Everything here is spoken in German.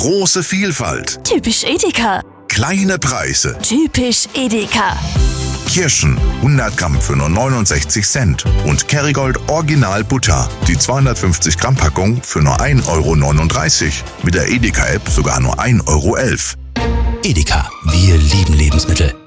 Große Vielfalt. Typisch Edeka. Kleine Preise. Typisch Edeka. Kirschen 100 Gramm für nur 69 Cent. Und Kerrygold Original Butter. Die 250 Gramm Packung für nur 1,39 €. Mit der Edeka-App sogar nur 1,11 €. Edeka, wir lieben Lebensmittel.